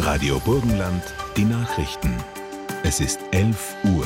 Radio Burgenland, die Nachrichten. Es ist 11 Uhr.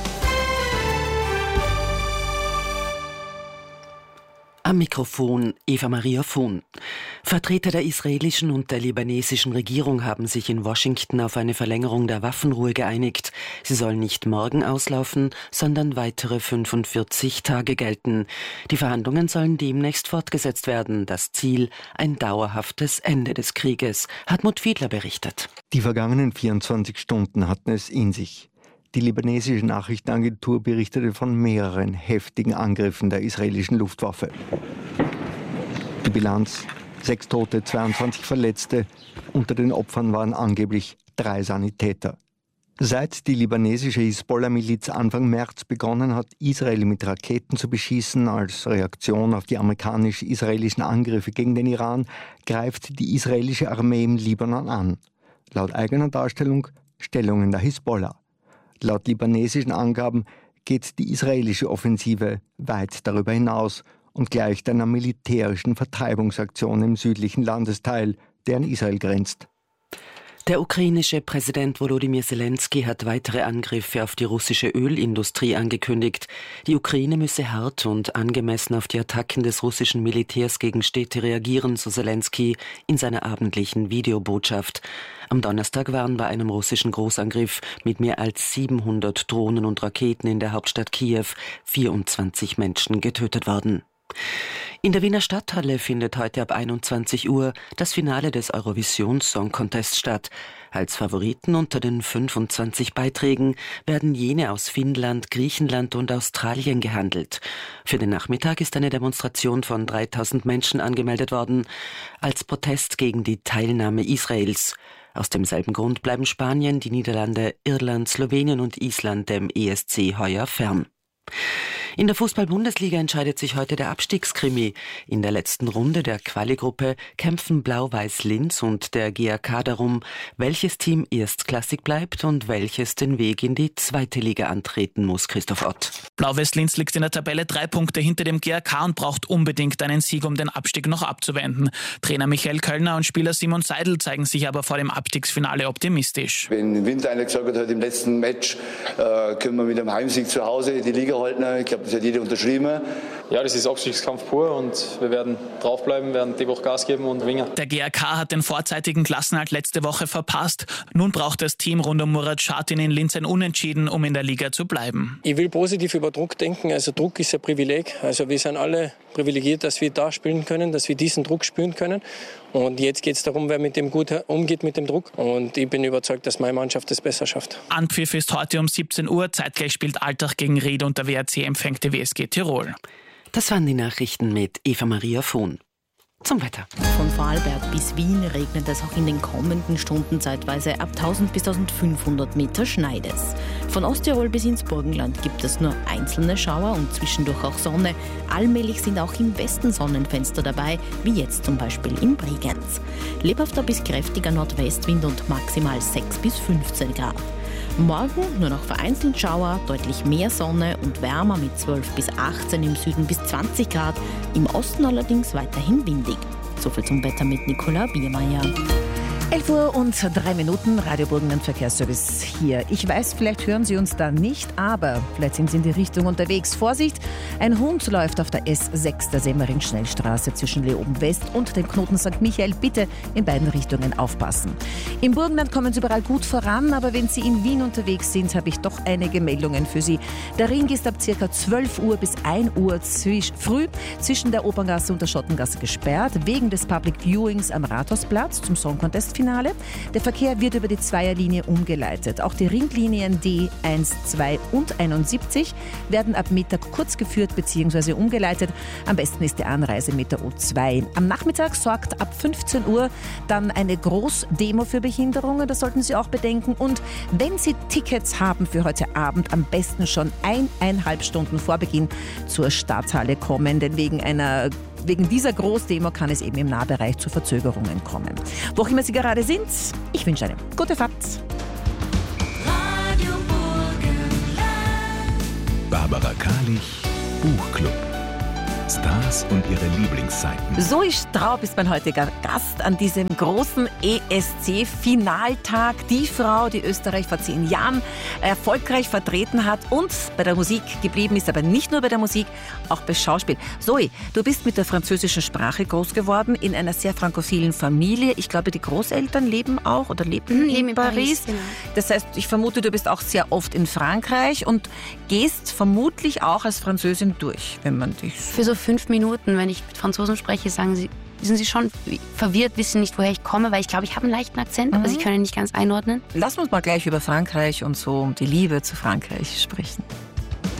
Am Mikrofon Eva-Maria Vohn. Vertreter der israelischen und der libanesischen Regierung haben sich in Washington auf eine Verlängerung der Waffenruhe geeinigt. Sie soll nicht morgen auslaufen, sondern weitere 45 Tage gelten. Die Verhandlungen sollen demnächst fortgesetzt werden. Das Ziel: ein dauerhaftes Ende des Krieges. Hartmut Fiedler berichtet. Die vergangenen 24 Stunden hatten es in sich. Die libanesische Nachrichtenagentur berichtete von mehreren heftigen Angriffen der israelischen Luftwaffe. Die Bilanz: 6 Tote, 22 Verletzte. Unter den Opfern waren angeblich 3 Sanitäter. Seit die libanesische Hisbollah-Miliz Anfang März begonnen hat, Israel mit Raketen zu beschießen, als Reaktion auf die amerikanisch-israelischen Angriffe gegen den Iran, greift die israelische Armee im Libanon an. Laut eigener Darstellung Stellungen der Hisbollah. Laut libanesischen Angaben geht die israelische Offensive weit darüber hinaus und gleicht einer militärischen Vertreibungsaktion im südlichen Landesteil, der an Israel grenzt. Der ukrainische Präsident Volodymyr Zelensky hat weitere Angriffe auf die russische Ölindustrie angekündigt. Die Ukraine müsse hart und angemessen auf die Attacken des russischen Militärs gegen Städte reagieren, so Zelensky in seiner abendlichen Videobotschaft. Am Donnerstag waren bei einem russischen Großangriff mit mehr als 700 Drohnen und Raketen in der Hauptstadt Kiew 24 Menschen getötet worden. In der Wiener Stadthalle findet heute ab 21 Uhr das Finale des Eurovision Song Contest statt. Als Favoriten unter den 25 Beiträgen werden jene aus Finnland, Griechenland und Australien gehandelt. Für den Nachmittag ist eine Demonstration von 3000 Menschen angemeldet worden, als Protest gegen die Teilnahme Israels. Aus demselben Grund bleiben Spanien, die Niederlande, Irland, Slowenien und Island dem ESC heuer fern. In der Fußball-Bundesliga entscheidet sich heute der Abstiegskrimi. In der letzten Runde der Quali-Gruppe kämpfen Blau-Weiß Linz und der GAK darum, welches Team erstklassig bleibt und welches den Weg in die zweite Liga antreten muss. Christoph Ott. Blau-Weiß Linz liegt in der Tabelle 3 Punkte hinter dem GAK und braucht unbedingt einen Sieg, um den Abstieg noch abzuwenden. Trainer Michael Kölner und Spieler Simon Seidel zeigen sich aber vor dem Abstiegsfinale optimistisch. Wenn im Winter einer gesagt hat, heute im letzten Match können wir mit einem Heimsieg zu Hause die Liga halten, ich glaube, das hat jeder unterschrieben. Ja, das ist Abstiegskampf pur und wir werden draufbleiben, werden die Woche Gas geben und gewinnen. Der GAK hat den vorzeitigen Klassenerhalt letzte Woche verpasst. Nun braucht das Team rund um Murat Şahin in Linz ein Unentschieden, um in der Liga zu bleiben. Ich will positiv über Druck denken. Also Druck ist ein Privileg. Also wir sind alle privilegiert, dass wir da spielen können, dass wir diesen Druck spüren können. Und jetzt geht es darum, wer mit dem gut umgeht mit dem Druck. Und ich bin überzeugt, dass meine Mannschaft es besser schafft. Anpfiff ist heute um 17 Uhr. Zeitgleich spielt Altach gegen Ried und der WRC empfängt die WSG Tirol. Das waren die Nachrichten mit Eva-Maria Vohn. Zum Wetter. Von Vorarlberg bis Wien regnet es auch in den kommenden Stunden zeitweise ab 1000 bis 1500 Meter schneit es. Von Osttirol bis ins Burgenland gibt es nur einzelne Schauer und zwischendurch auch Sonne. Allmählich sind auch im Westen Sonnenfenster dabei, wie jetzt zum Beispiel in Bregenz. Lebhafter bis kräftiger Nordwestwind und maximal 6 bis 15 Grad. Morgen nur noch vereinzelt Schauer, deutlich mehr Sonne und wärmer mit 12 bis 18, im Süden bis 20 Grad, im Osten allerdings weiterhin windig. Soviel zum Wetter mit Nicola Biermeier. 11 Uhr und 3 Minuten, Radio Burgenland Verkehrsservice hier. Ich weiß, vielleicht hören Sie uns da nicht, aber vielleicht sind Sie in die Richtung unterwegs. Vorsicht, ein Hund läuft auf der S6 der Semmering-Schnellstraße zwischen Leoben West und dem Knoten St. Michael. Bitte in beiden Richtungen aufpassen. Im Burgenland kommen Sie überall gut voran, aber wenn Sie in Wien unterwegs sind, habe ich doch einige Meldungen für Sie. Der Ring ist ab ca. 12 Uhr bis 1 Uhr früh zwischen der Operngasse und der Schottengasse gesperrt, wegen des Public Viewings am Rathausplatz zum Song Contest Finale. Der Verkehr wird über die Zweierlinie umgeleitet. Auch die Ringlinien D1, 2 und 71 werden ab Mittag kurz geführt bzw. umgeleitet. Am besten ist die Anreise mit der O2. Am Nachmittag sorgt ab 15 Uhr dann eine Großdemo für Behinderungen. Das sollten Sie auch bedenken. Und wenn Sie Tickets haben für heute Abend, am besten schon 1,5 Stunden vor Beginn zur Stadthalle kommen, denn wegen dieser Großdemo kann es eben im Nahbereich zu Verzögerungen kommen. Wo auch immer Sie gerade sind, ich wünsche eine gute Fahrt. Radio Burgenland. Barbara Kalich, Buchclub. Stars und ihre Lieblingszeiten. Zoe Straub ist mein heutiger Gast an diesem großen ESC-Finaltag. Die Frau, die Österreich vor 10 Jahren erfolgreich vertreten hat und bei der Musik geblieben ist, aber nicht nur bei der Musik, auch bei Schauspiel. Zoe, du bist mit der französischen Sprache groß geworden, in einer sehr frankophilen Familie. Ich glaube, die Großeltern leben auch oder leben in Paris. Genau. Das heißt, ich vermute, du bist auch sehr oft in Frankreich und gehst vermutlich auch als Französin durch, wenn man dich... Für so 5 Minuten, wenn ich mit Franzosen spreche, sind sie schon verwirrt, wissen nicht, woher ich komme, weil ich glaube, ich habe einen leichten Akzent, aber sie können ihn nicht ganz einordnen. Lass uns mal gleich über Frankreich und so die Liebe zu Frankreich sprechen.